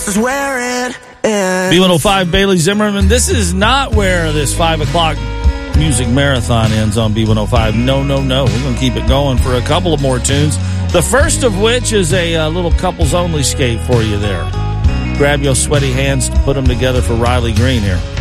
this is where it ends. B105, Bailey Zimmerman. This is not where this 5 o'clock music marathon ends on B105. No. We're going to keep it going for a couple of more tunes. The first of which is a little couples-only skate for you there. Grab your sweaty hands to put them together for Riley Green here.